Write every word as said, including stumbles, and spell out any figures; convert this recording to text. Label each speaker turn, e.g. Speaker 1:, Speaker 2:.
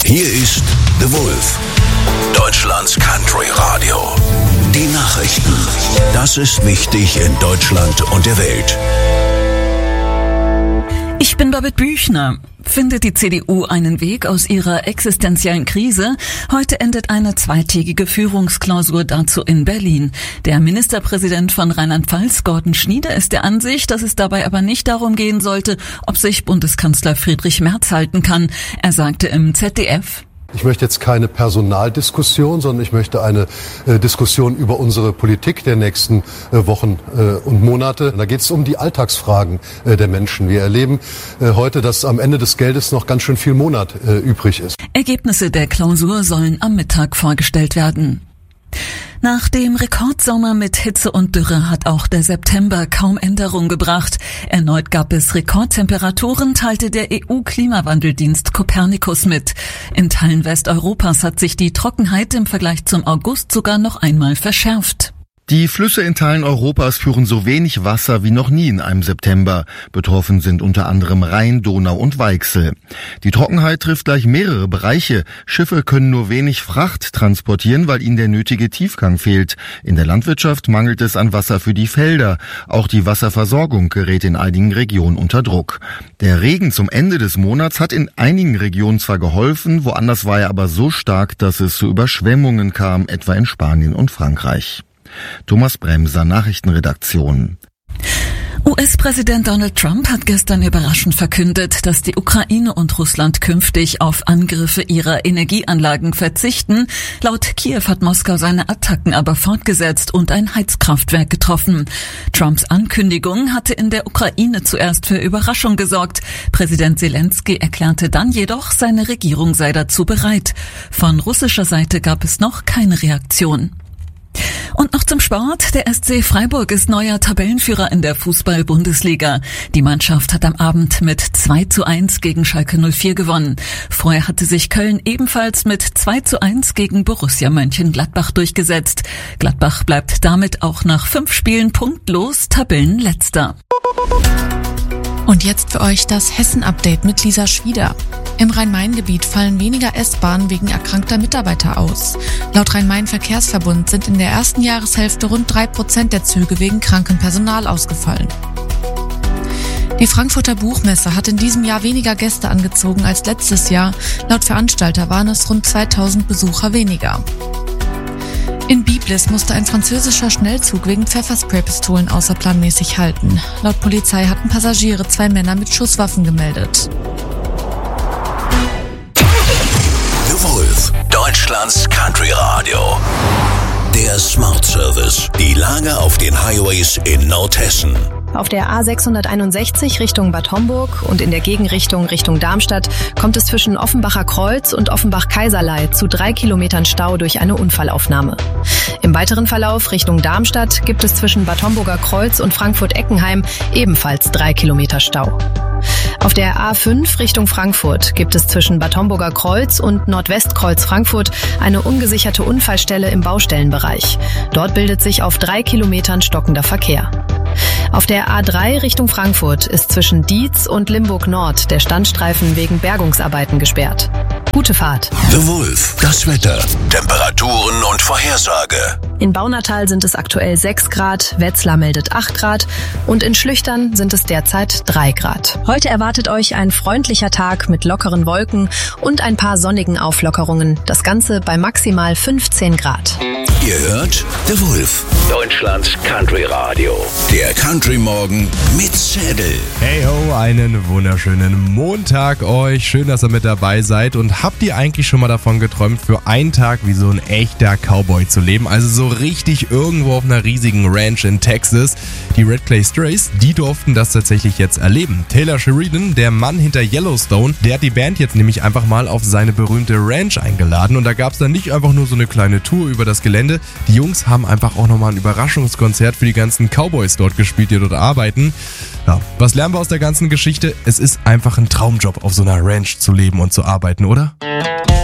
Speaker 1: Hier ist The Wolf, Deutschlands Country Radio. Die Nachrichten. Das ist wichtig in Deutschland und der Welt.
Speaker 2: Ich bin Babette Büchner. Findet die C D U einen Weg aus ihrer existenziellen Krise? Heute endet eine zweitägige Führungsklausur dazu in Berlin. Der Ministerpräsident von Rheinland-Pfalz, Gordon Schnieder, ist der Ansicht, dass es dabei aber nicht darum gehen sollte, ob sich Bundeskanzler Friedrich Merz halten kann. Er sagte im Z D F:
Speaker 3: Ich möchte jetzt keine Personaldiskussion, sondern ich möchte eine äh, Diskussion über unsere Politik der nächsten äh, Wochen äh, und Monate. Da geht es um die Alltagsfragen äh, der Menschen. Wir erleben äh, heute, dass am Ende des Geldes noch ganz schön viel Monat äh, übrig ist.
Speaker 2: Ergebnisse der Klausur sollen am Mittag vorgestellt werden. Nach dem Rekordsommer mit Hitze und Dürre hat auch der September kaum Änderung gebracht. Erneut gab es Rekordtemperaturen, teilte der E U-Klimawandeldienst Copernicus mit. In Teilen Westeuropas hat sich die Trockenheit im Vergleich zum August sogar noch einmal verschärft.
Speaker 4: Die Flüsse in Teilen Europas führen so wenig Wasser wie noch nie in einem September. Betroffen sind unter anderem Rhein, Donau und Weichsel. Die Trockenheit trifft gleich mehrere Bereiche. Schiffe können nur wenig Fracht transportieren, weil ihnen der nötige Tiefgang fehlt. In der Landwirtschaft mangelt es an Wasser für die Felder. Auch die Wasserversorgung gerät in einigen Regionen unter Druck. Der Regen zum Ende des Monats hat in einigen Regionen zwar geholfen, woanders war er aber so stark, dass es zu Überschwemmungen kam, etwa in Spanien und Frankreich. Thomas Bremser, Nachrichtenredaktion.
Speaker 2: U S-Präsident Donald Trump hat gestern überraschend verkündet, dass die Ukraine und Russland künftig auf Angriffe ihrer Energieanlagen verzichten. Laut Kiew hat Moskau seine Attacken aber fortgesetzt und ein Heizkraftwerk getroffen. Trumps Ankündigung hatte in der Ukraine zuerst für Überraschung gesorgt. Präsident Zelensky erklärte dann jedoch, seine Regierung sei dazu bereit. Von russischer Seite gab es noch keine Reaktion. Und noch zum Sport. Der S C Freiburg ist neuer Tabellenführer in der Fußball-Bundesliga. Die Mannschaft hat am Abend mit zwei zu eins gegen Schalke null vier gewonnen. Vorher hatte sich Köln ebenfalls mit zwei zu eins gegen Borussia Mönchengladbach durchgesetzt. Gladbach bleibt damit auch nach fünf Spielen punktlos Tabellenletzter.
Speaker 5: Und jetzt für euch das Hessen-Update mit Lisa Schwieder. Im Rhein-Main-Gebiet fallen weniger S-Bahnen wegen erkrankter Mitarbeiter aus. Laut Rhein-Main-Verkehrsverbund sind in der ersten Jahreshälfte rund drei Prozent der Züge wegen krankem Personal ausgefallen. Die Frankfurter Buchmesse hat in diesem Jahr weniger Gäste angezogen als letztes Jahr. Laut Veranstalter waren es rund zweitausend Besucher weniger. In Biblis musste ein französischer Schnellzug wegen Pfefferspray-Pistolen außerplanmäßig halten. Laut Polizei hatten Passagiere zwei Männer mit Schusswaffen gemeldet.
Speaker 1: The Wolf, Deutschlands Country Radio. Der Smart Service. Die Lage auf den Highways in Nordhessen.
Speaker 6: Auf der A sechshunderteinundsechzig Richtung Bad Homburg und in der Gegenrichtung Richtung Darmstadt kommt es zwischen Offenbacher Kreuz und Offenbach-Kaiserlei zu drei Kilometern Stau durch eine Unfallaufnahme. Im weiteren Verlauf Richtung Darmstadt gibt es zwischen Bad Homburger Kreuz und Frankfurt-Eckenheim ebenfalls drei Kilometer Stau. Auf der A fünf Richtung Frankfurt gibt es zwischen Bad Homburger Kreuz und Nordwestkreuz Frankfurt eine ungesicherte Unfallstelle im Baustellenbereich. Dort bildet sich auf drei Kilometern stockender Verkehr. Auf der A drei Richtung Frankfurt ist zwischen Dietz und Limburg Nord der Standstreifen wegen Bergungsarbeiten gesperrt. Gute Fahrt.
Speaker 1: The Wolf, das Wetter, Temperaturen und Vorhersage.
Speaker 6: In Baunatal sind es aktuell sechs Grad, Wetzlar meldet acht Grad und in Schlüchtern sind es derzeit drei Grad. Heute erwartet euch ein freundlicher Tag mit lockeren Wolken und ein paar sonnigen Auflockerungen. Das Ganze bei maximal fünfzehn Grad.
Speaker 1: Ihr hört The Wolf, Deutschlands Country Radio. Der Country Morgen mit Zedel.
Speaker 7: Hey ho, einen wunderschönen Montag euch. Schön, dass ihr mit dabei seid. Und habt ihr eigentlich schon mal davon geträumt, für einen Tag wie so ein echter Cowboy zu leben? Also so richtig irgendwo auf einer riesigen Ranch in Texas. Die Red Clay Strays, die durften das tatsächlich jetzt erleben. Taylor Sheridan, der Mann hinter Yellowstone, der hat die Band jetzt nämlich einfach mal auf seine berühmte Ranch eingeladen. Und da gab es dann nicht einfach nur so eine kleine Tour über das Gelände. Die Jungs haben einfach auch nochmal ein Überraschungskonzert für die ganzen Cowboys dort gespielt, die dort arbeiten. Ja, was lernen wir aus der ganzen Geschichte? Es ist einfach ein Traumjob, auf so einer Ranch zu leben und zu arbeiten, oder?